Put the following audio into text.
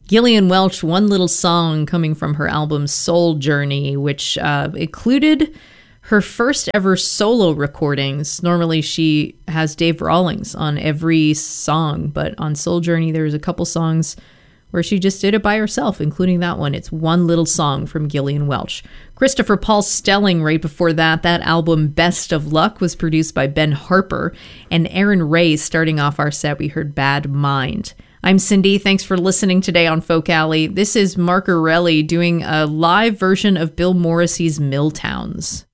Gillian Welch, One Little Song, coming from her album Soul Journey, which included her first ever solo recordings. Normally she has Dave Rawlings on every song, but on Soul Journey there's a couple songs where she just did it by herself, including that one. It's One Little Song from Gillian Welch. Christopher Paul Stelling right before that. That album, Best of Luck, was produced by Ben Harper. And Aaron Ray, starting off our set, we heard Bad Mind. I'm Cindy. Thanks for listening today on Folk Alley. This is Mark Arelli doing a live version of Bill Morrissey's Milltowns.